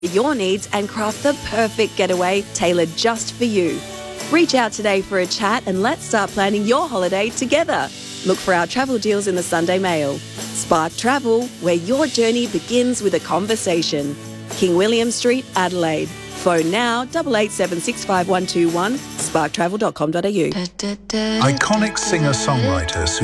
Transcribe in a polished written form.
your needs and craft the perfect getaway tailored just for you. Reach out today for a chat and let's start planning your holiday together. Look for our travel deals in the Sunday Mail. Spark Travel, where your journey begins with a conversation. King William Street, Adelaide. Phone now 88765121, sparktravel.com.au. Iconic singer-songwriters